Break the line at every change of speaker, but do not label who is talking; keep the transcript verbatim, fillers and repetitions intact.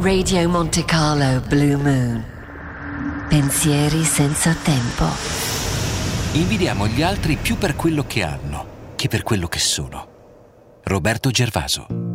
Radio Monte Carlo Blue Moon. Pensieri senza tempo.
Invidiamo gli altri più per quello che hanno che per quello che sono. Roberto Gervaso.